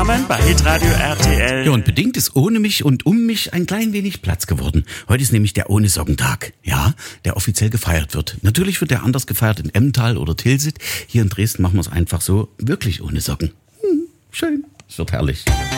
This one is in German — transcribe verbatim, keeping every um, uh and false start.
zusammen bei Hitradio R T L. Ja, und bedingt ist ohne mich und um mich ein klein wenig Platz geworden. Heute ist nämlich der Ohne-Socken-Tag. Ja, der offiziell gefeiert wird. Natürlich wird der anders gefeiert in Emmental oder Tilsit. Hier in Dresden machen wir es einfach so, wirklich ohne Socken. Hm, schön, es wird herrlich.